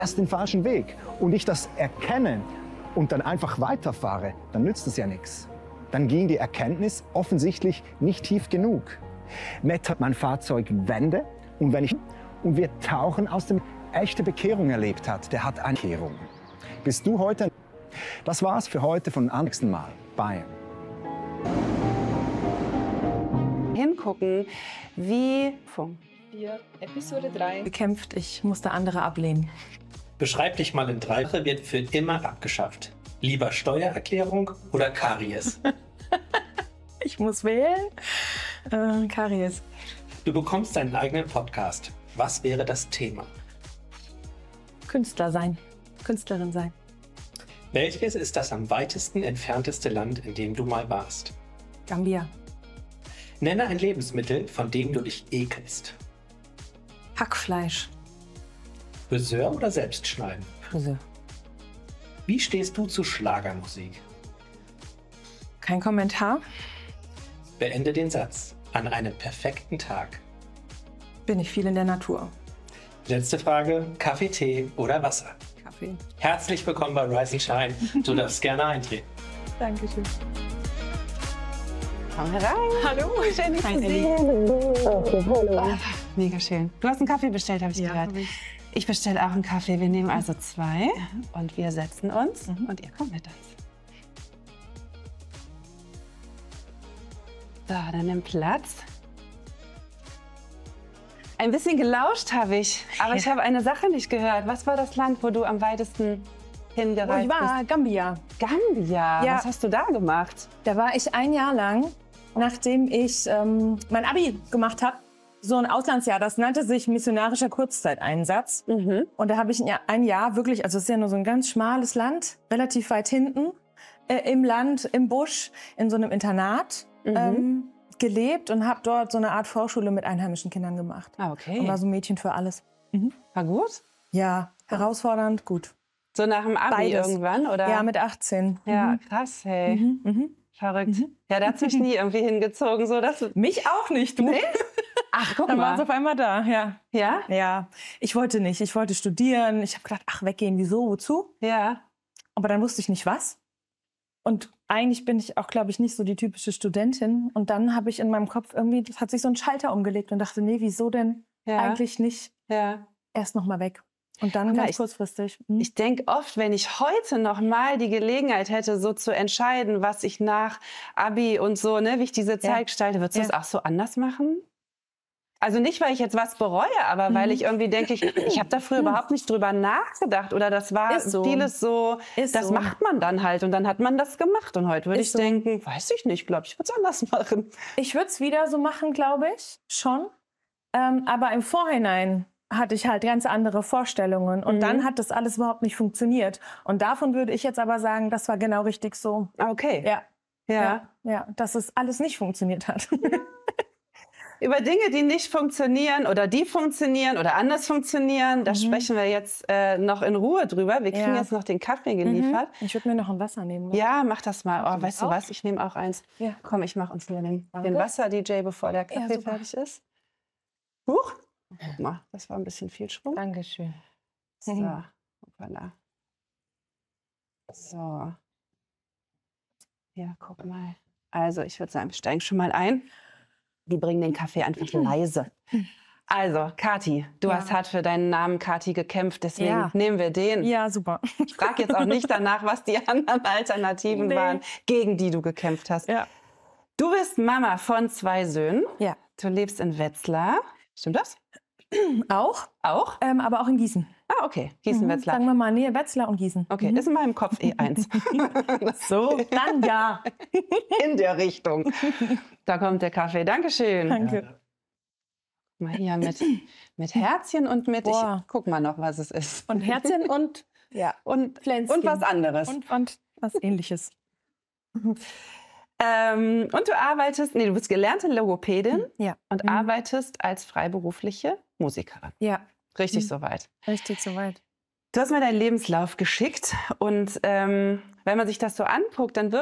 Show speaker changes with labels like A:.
A: erst den falschen Weg und ich das erkenne und dann einfach weiterfahre, dann nützt das ja nichts. Dann ging die Erkenntnis offensichtlich nicht tief genug. Matt hat mein Fahrzeug Wände und wir tauchen aus dem echte Bekehrung erlebt hat. Der hat eine Bekehrung. Bist du heute? Das war's für heute von nächsten Mal. Bye.
B: Hingucken, wie
C: Episode 3.
D: Bekämpft, ich musste andere ablehnen.
E: Beschreib dich mal in 3 Wochen, wird für immer abgeschafft. Lieber Steuererklärung oder Karies?
D: Ich muss wählen. Karies.
E: Du bekommst deinen eigenen Podcast. Was wäre das Thema?
D: Künstler sein. Künstlerin sein.
E: Welches ist das am weitesten entfernteste Land, in dem du mal warst?
D: Gambia.
E: Nenne ein Lebensmittel, von dem du dich ekelst.
D: Hackfleisch.
E: Friseur oder selbst schneiden?
D: Friseur.
E: Wie stehst du zu Schlagermusik?
D: Kein Kommentar.
E: Beende den Satz. An einem perfekten Tag.
D: Bin ich viel in der Natur.
E: Letzte Frage. Kaffee, Tee oder Wasser?
D: Kaffee.
E: Herzlich willkommen bei Rise and Shine. Du darfst gerne eintreten.
D: Dankeschön.
B: komm herein.
D: Hallo.
B: Schön, dich
D: Hi,
B: zu
D: Elli.
B: sehen. Mega schön. Du hast einen Kaffee bestellt, habe ich gehört.
D: Hab ich.
B: Ich bestelle auch einen Kaffee. Wir nehmen also 2 und wir setzen uns und ihr kommt mit uns. So, dann nimm Platz. Ein bisschen gelauscht habe ich, aber ich habe eine Sache nicht gehört. Was war das Land, wo du am weitesten hingereist
D: Wo ich war, Gambia.
B: bist? Gambia.
D: Ja.
B: Was hast du da gemacht?
D: Da war ich ein Jahr lang, nachdem ich mein Abi gemacht habe, so ein Auslandsjahr. Das nannte sich missionarischer Kurzzeiteinsatz. Und da habe ich ein Jahr wirklich, also es ist ja nur so ein ganz schmales Land, relativ weit hinten, im Land, im Busch, in so einem Internat gelebt und habe dort so eine Art Vorschule mit einheimischen Kindern gemacht.
B: Ah, okay.
D: Und war so ein Mädchen für alles.
B: War gut?
D: Ja, herausfordernd, gut.
B: So nach dem Abi
D: Beides.
B: irgendwann, oder?
D: Ja, mit 18.
B: Ja, krass, hey. Verrückt. Ja, da hat mich nie irgendwie hingezogen. So, dass
D: Mich auch nicht, du.
B: Nee? Ach, guck
D: Dann war es
B: mal.
D: auf einmal da, ja.
B: Ja?
D: Ja, ich wollte nicht. Ich wollte studieren. Ich habe gedacht, ach, weggehen, wieso, wozu?
B: Ja.
D: Aber dann wusste ich nicht, was. Und eigentlich bin ich auch, glaube ich, nicht so die typische Studentin. Und dann habe ich in meinem Kopf irgendwie, das hat sich so ein Schalter umgelegt und dachte, nee, wieso denn
B: Ja.
D: eigentlich nicht
B: Ja.
D: erst noch mal weg? Und dann
B: Guck mal,
D: ganz kurzfristig.
B: Ich denke oft, wenn ich heute noch mal die Gelegenheit hätte, so zu entscheiden, was ich nach Abi und so, ne, wie ich diese Zeit gestalte, würdest du es auch so anders machen? Also nicht, weil ich jetzt was bereue, aber weil ich irgendwie denke, ich habe da früher überhaupt nicht drüber nachgedacht. Oder das war
D: Ist so.
B: vieles so,
D: Ist
B: das
D: so.
B: macht man dann halt. Und dann hat man das gemacht. Und heute würde
D: Ist
B: ich
D: so.
B: denken, weiß ich nicht, glaube ich würde es anders machen.
D: Ich würde es wieder so machen, glaube ich, schon. Aber im Vorhinein hatte ich halt ganz andere Vorstellungen. Und dann hat das alles überhaupt nicht funktioniert. Und davon würde ich jetzt aber sagen, das war genau richtig so.
B: Okay.
D: Ja,
B: Ja.
D: ja, dass es alles nicht funktioniert hat.
B: Über Dinge, die nicht funktionieren oder die funktionieren oder anders funktionieren, da sprechen wir jetzt noch in Ruhe drüber. Wir kriegen jetzt noch den Kaffee geliefert.
D: Ich würde mir noch ein Wasser nehmen. Ne?
B: Ja, mach das mal. Oh,
D: du
B: weißt du
D: auch?
B: was? Ich nehme auch eins.
D: Ja.
B: Komm, ich mache uns nur den
D: Danke.
B: Wasser-DJ, bevor der Kaffee
D: super.
B: fertig ist. Huch. Guck mal, das war ein bisschen viel Schwung.
D: Dankeschön.
B: So, voilà. So. Ja, guck mal. Also, ich würde sagen, wir steigen schon mal ein. Die bringen den Kaffee einfach leise. Also, Kathi, du hast hart für deinen Namen Kathi gekämpft, deswegen nehmen wir den.
D: Ja, super.
B: Ich frage jetzt auch nicht danach, was die anderen Alternativen waren, gegen die du gekämpft hast.
D: Ja.
B: Du bist Mama von 2 Söhnen.
D: Ja.
B: Du lebst in Wetzlar. Stimmt das?
D: Auch,
B: Auch?
D: aber auch in Gießen.
B: Ah, okay. Gießen-Wetzlar.
D: Sagen wir mal Nähe Wetzlar und Gießen.
B: Okay, ist in meinem Kopf eins.
D: So, dann ja.
B: In der Richtung. Da kommt der Kaffee. Dankeschön.
D: Danke.
B: Mal hier mit Herzchen und mit, ich
D: Boah.
B: guck mal noch, was es ist.
D: Und Herzchen und
B: Und
D: Pflänzchen.
B: was anderes.
D: Und was Ähnliches.
B: Und du arbeitest, du bist gelernte Logopädin
D: Ja.
B: und arbeitest als freiberufliche Musikerin.
D: Ja,
B: Richtig soweit.
D: richtig soweit.
B: Du hast mir deinen Lebenslauf geschickt und wenn man sich das so anguckt, dann wirkt